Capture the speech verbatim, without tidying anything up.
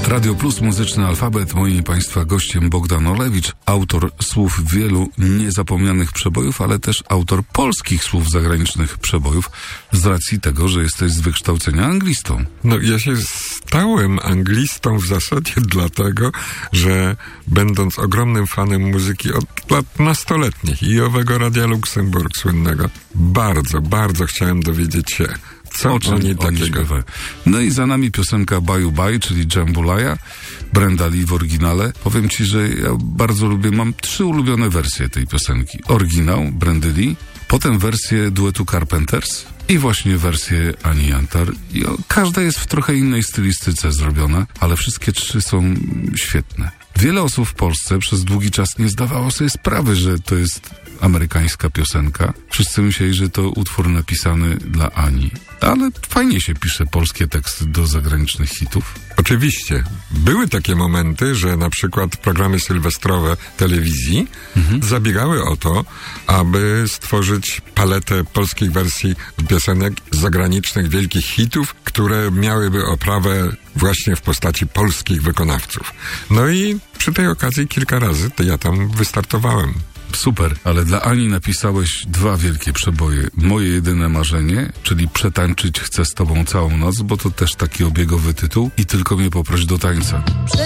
Radio Plus, Muzyczny Alfabet. Moim Państwa gościem Bogdan Olewicz, autor słów wielu niezapomnianych przebojów, ale też autor polskich słów zagranicznych przebojów, z racji tego, że jesteś z wykształcenia anglistą. No, ja się stałem anglistą w zasadzie dlatego, że będąc ogromnym fanem muzyki od lat nastoletnich i owego Radia Luksemburg słynnego, bardzo, bardzo chciałem dowiedzieć się, co oni takiego. No i za nami piosenka Baju Baj, czyli Jambalaya, Brenda Lee w oryginale. Powiem ci, że ja bardzo lubię, mam trzy ulubione wersje tej piosenki. Oryginał Brendy Lee, potem wersję duetu Carpenters i właśnie wersję Ani Jantar. I o, każda jest w trochę innej stylistyce zrobiona, ale wszystkie trzy są świetne. Wiele osób w Polsce przez długi czas nie zdawało sobie sprawy, że to jest amerykańska piosenka. Wszyscy myśleli, że to utwór napisany dla Ani. Ale fajnie się pisze polskie teksty do zagranicznych hitów. Oczywiście. Były takie momenty, że na przykład programy sylwestrowe telewizji mhm. zabiegały o to, aby stworzyć paletę polskich wersji piosenek zagranicznych wielkich hitów, które miałyby oprawę właśnie w postaci polskich wykonawców. No i przy tej okazji kilka razy to ja tam wystartowałem. Super, ale dla Ani napisałeś dwa wielkie przeboje. Moje jedyne marzenie, czyli Przetańczyć chcę z tobą całą noc, bo to też taki obiegowy tytuł, i Tylko mnie poproś do tańca.